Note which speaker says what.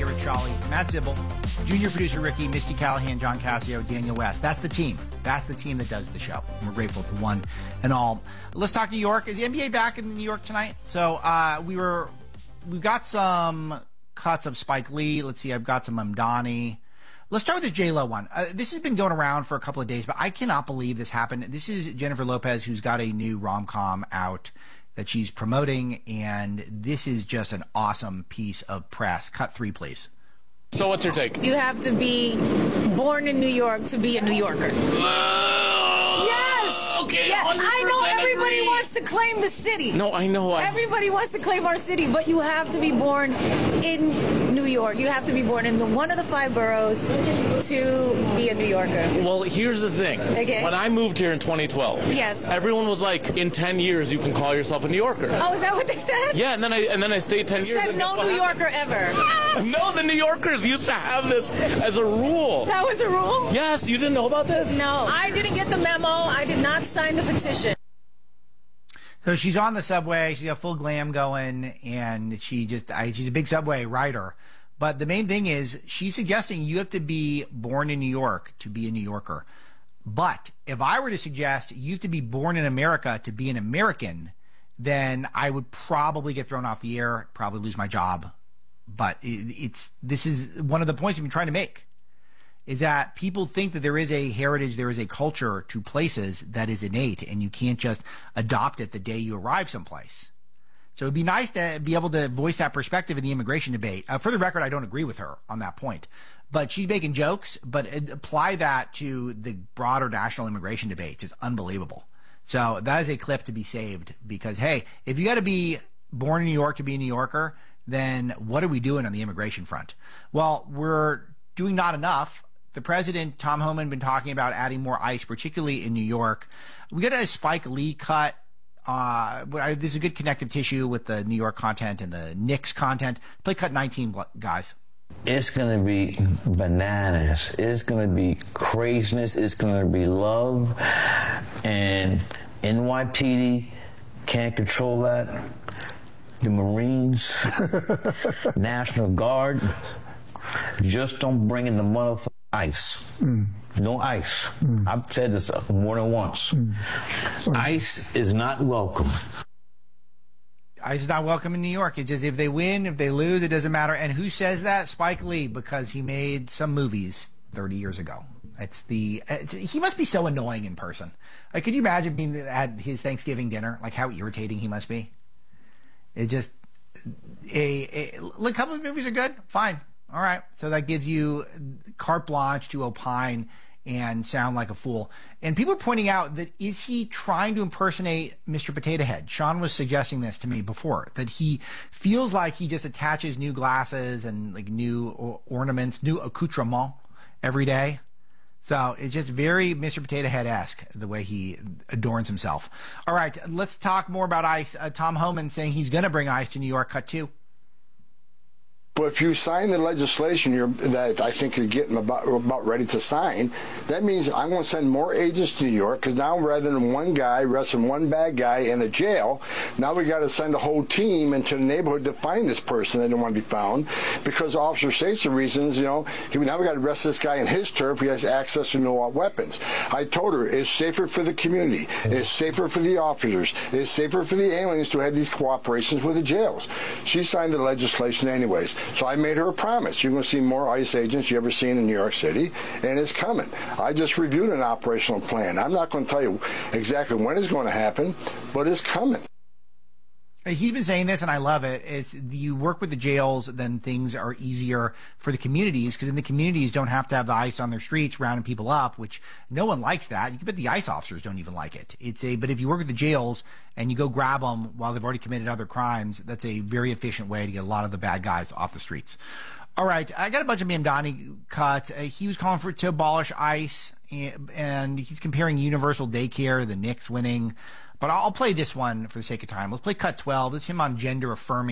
Speaker 1: Garrett Shawley, Matt Zibble, junior producer Ricky, Misty Callahan, John Cassio, Daniel West. That's the team. That's the team that does the show. And we're grateful to one and all. Let's talk New York. Is the NBA back in New York tonight? So we've got some cuts of Spike Lee. Let's see. I've got some Mamdani. Let's start with this J-Lo one. This has been going around for a couple of days, but I cannot believe this happened. This is Jennifer Lopez, who's got a new rom-com out that she's promoting, and this is just an awesome piece of press. Cut 3, please.
Speaker 2: So what's your take?
Speaker 3: You have to be born in New York to be a New Yorker. Yes!
Speaker 2: Okay,
Speaker 3: yeah, I know everybody
Speaker 2: agree.
Speaker 3: wants to claim the city.
Speaker 2: No, I know.
Speaker 3: Everybody wants to claim our city, but you have to be born in New York. You have to be born in one of the 5 boroughs to be a New Yorker.
Speaker 2: Well, here's the thing.
Speaker 3: Okay.
Speaker 2: When I moved here in 2012,
Speaker 3: yes,
Speaker 2: everyone was like, in 10 years you can call yourself a New Yorker.
Speaker 3: Oh, is that what they said?
Speaker 2: Yeah, and then I stayed 10 years.
Speaker 3: Said no New Yorker ever.
Speaker 2: No, the New Yorkers used to have this as a rule.
Speaker 3: That was a rule?
Speaker 2: Yes, you didn't know about this?
Speaker 3: No, I didn't get the memo. I did not sign the petition.
Speaker 1: So she's on the subway. She's got full glam going, and she's a big subway rider. But the main thing is she's suggesting you have to be born in New York to be a New Yorker. But if I were to suggest you have to be born in America to be an American, then I would probably get thrown off the air, probably lose my job. But this is one of the points we've been trying to make, is that people think that there is a heritage, there is a culture to places that is innate, and you can't just adopt it the day you arrive someplace. So it'd be nice to be able to voice that perspective in the immigration debate. For the record, I don't agree with her on that point. But she's making jokes, but apply that to the broader national immigration debate. It's unbelievable. So that is a clip to be saved because, hey, if you got to be born in New York to be a New Yorker, then what are we doing on the immigration front? Well, we're doing not enough. The president, Tom Homan, been talking about adding more ICE, particularly in New York. We got a Spike Lee cut. This is a good connective tissue with the New York content and the Knicks content. Play cut 19, guys.
Speaker 4: It's going to be bananas. It's going to be craziness. It's going to be love. And NYPD can't control that. The Marines, National Guard, just don't bring in the motherfucking ICE. No ICE. I've said this more than once. ICE is not welcome.
Speaker 1: ICE is not welcome in New York. It's just if they win, if they lose, it doesn't matter. And who says that? Spike Lee, because he made some movies 30 years ago. He must be so annoying in person. Like, could you imagine being at his Thanksgiving dinner? Like, how irritating he must be. It just, a couple of movies are good. Fine. All right. So that gives you carte blanche to opine and sound like a fool. And people are pointing out that is he trying to impersonate Mr. Potato Head? Sean was suggesting this to me before, that he feels like he just attaches new glasses and like new ornaments, new accoutrements every day. So it's just very Mr. Potato Head-esque, the way he adorns himself. All right, let's talk more about ICE. Tom Homan saying he's going to bring ICE to New York. Cut 2.
Speaker 5: But if you sign the legislation that I think you're getting about ready to sign, that means I'm going to send more agents to New York, because now rather than one guy arresting one bad guy in the jail, now we got to send a whole team into the neighborhood to find this person that didn't want to be found, because of officer safety reasons. Now we got to arrest this guy in his turf. He has access to no weapons. I told her it's safer for the community. It's safer for the officers. It's safer for the aliens to have these cooperations with the jails. She signed the legislation anyways. So I made her a promise. You're going to see more ICE agents you ever seen in New York City, and it's coming. I just reviewed an operational plan. I'm not going to tell you exactly when it's going to happen, but it's coming.
Speaker 1: He's been saying this, and I love it. It's you work with the jails, then things are easier for the communities, because then the communities don't have to have the ICE on their streets rounding people up, which no one likes that. You can bet the ICE officers don't even like it. But if you work with the jails and you go grab them while they've already committed other crimes, that's a very efficient way to get a lot of the bad guys off the streets. All right, I got a bunch of Mamdani cuts. He was calling to abolish ICE, and he's comparing universal daycare, the Knicks winning. But I'll play this one for the sake of time. Let's play cut 12. This is him on gender affirming.